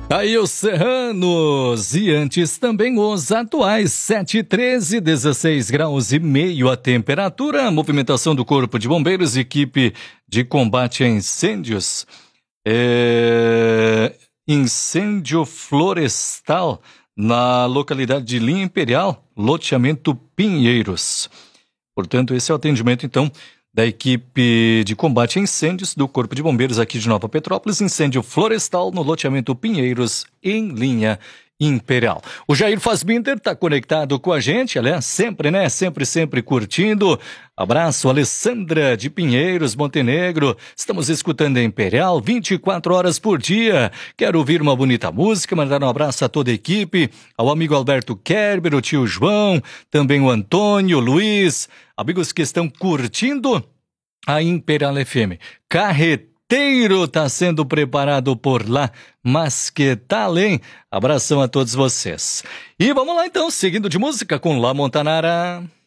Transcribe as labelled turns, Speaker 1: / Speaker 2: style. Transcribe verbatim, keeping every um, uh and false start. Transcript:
Speaker 1: Aí os serranos e antes também os atuais, sete, treze, dezesseis graus e meio a temperatura, a movimentação do Corpo de Bombeiros, equipe de combate a incêndios, é... incêndio florestal na localidade de Linha Imperial, loteamento Pinheiros. Portanto, esse é o atendimento então da equipe de combate a incêndios do Corpo de Bombeiros aqui de Nova Petrópolis, incêndio florestal no loteamento Pinheiros, em Linha Imperial. O Jair Fassbinder está conectado com a gente, aliás, sempre, né? Sempre, sempre curtindo. Abraço, Alessandra de Pinheiros, Montenegro. Estamos escutando a Imperial vinte e quatro horas por dia. Quero ouvir uma bonita música, mandar um abraço a toda a equipe, ao amigo Alberto Kerber, o tio João, também o Antônio, o Luiz, amigos que estão curtindo a Imperial F M. Carreteiro está sendo preparado por lá, mas que tal, hein? Abração a todos vocês. E vamos lá então, seguindo de música com La Montanara.